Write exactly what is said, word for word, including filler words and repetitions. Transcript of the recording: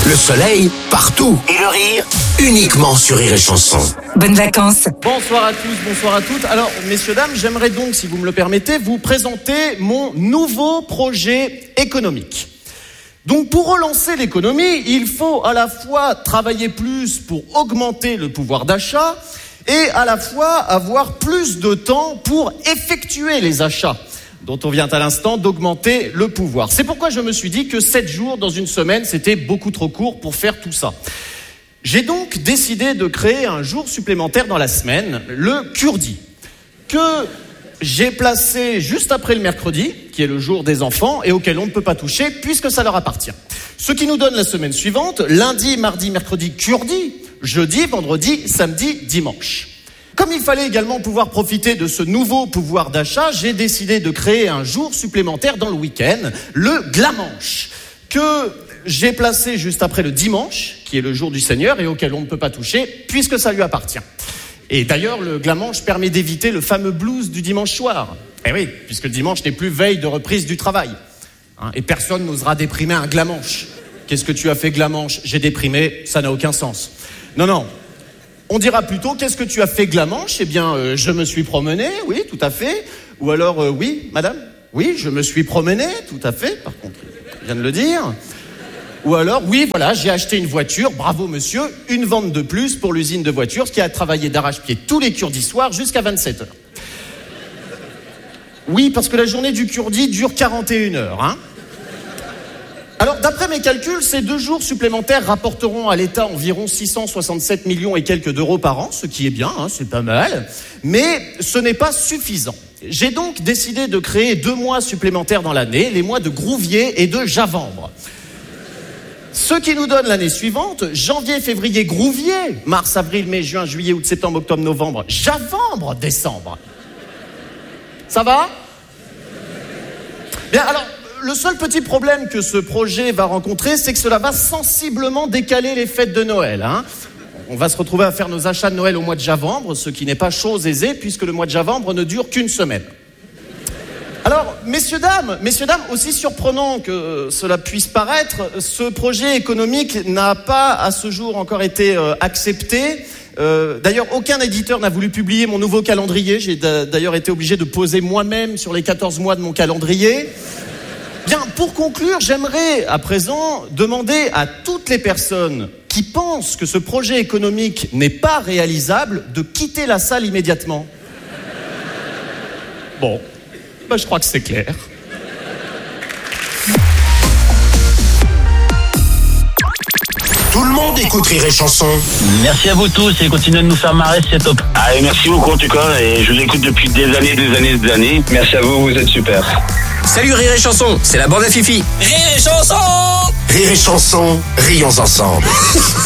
Le soleil, partout. Et le rire, uniquement sur Rire et Chanson. Bonnes vacances. Bonsoir à tous, bonsoir à toutes. Alors, messieurs, dames, j'aimerais donc, si vous me le permettez, vous présenter mon nouveau projet économique. Donc, pour relancer l'économie, il faut à la fois travailler plus pour augmenter le pouvoir d'achat et à la fois avoir plus de temps pour effectuer les achats, dont on vient à l'instant d'augmenter le pouvoir. C'est pourquoi je me suis dit que sept jours dans une semaine, c'était beaucoup trop court pour faire tout ça. J'ai donc décidé de créer un jour supplémentaire dans la semaine, le Kurdi, que j'ai placé juste après le mercredi, qui est le jour des enfants, et auquel on ne peut pas toucher puisque ça leur appartient. Ce qui nous donne la semaine suivante, lundi, mardi, mercredi, Kurdi, jeudi, vendredi, samedi, dimanche. Comme il fallait également pouvoir profiter de ce nouveau pouvoir d'achat, j'ai décidé de créer un jour supplémentaire dans le week-end, le Glamanche, que j'ai placé juste après le dimanche, qui est le jour du Seigneur et auquel on ne peut pas toucher puisque ça lui appartient. Et d'ailleurs, le Glamanche permet d'éviter le fameux blues du dimanche soir. Eh oui, puisque le dimanche n'est plus veille de reprise du travail. Hein, et personne n'osera déprimer un Glamanche. Qu'est-ce que tu as fait, Glamanche ? J'ai déprimé, ça n'a aucun sens. Non, non. On dira plutôt, qu'est-ce que tu as fait, Glamanche ? Eh bien, euh, je me suis promené, oui, tout à fait. Ou alors, euh, oui, madame ? Oui, je me suis promené, tout à fait. Par contre, je viens de le dire. Ou alors, oui, voilà, j'ai acheté une voiture, bravo monsieur, une vente de plus pour l'usine de voitures, ce qui a travaillé d'arrache-pied tous les Kurdis soirs jusqu'à vingt-sept heures. Oui, parce que la journée du Kurdi dure quarante et une heures, hein. Alors, d'après mes calculs, ces deux jours supplémentaires rapporteront à l'État environ six cent soixante-sept millions et quelques d'euros par an, ce qui est bien, hein, c'est pas mal, mais ce n'est pas suffisant. J'ai donc décidé de créer deux mois supplémentaires dans l'année, les mois de Grouvier et de Javambre. Ce qui nous donne l'année suivante, janvier, février, Grouvier, mars, avril, mai, juin, juillet, août, septembre, octobre, novembre, Javambre, décembre. Ça va ? Bien, alors, le seul petit problème que ce projet va rencontrer, c'est que cela va sensiblement décaler les fêtes de Noël, hein. On va se retrouver à faire nos achats de Noël au mois de Javambre, ce qui n'est pas chose aisée, puisque le mois de Javambre ne dure qu'une semaine. Alors, messieurs, dames, messieurs, dames, aussi surprenant que cela puisse paraître, ce projet économique n'a pas, à ce jour, encore été euh, accepté. Euh, d'ailleurs, aucun éditeur n'a voulu publier mon nouveau calendrier. J'ai d'ailleurs été obligé de poser moi-même sur les quatorze mois de mon calendrier. Bien, pour conclure, j'aimerais à présent demander à toutes les personnes qui pensent que ce projet économique n'est pas réalisable de quitter la salle immédiatement. Bon. Bah, je crois que c'est clair. Tout le monde écoute Rire et Chanson. Merci à vous tous et continuez de nous faire marrer, c'est top. Allez, merci beaucoup en tout cas, et je vous écoute depuis des années, des années, des années. Merci à vous, vous êtes super. Salut Rire et Chanson, c'est la bande à Fifi. Rire et Chanson. Rire et Chanson, rions ensemble.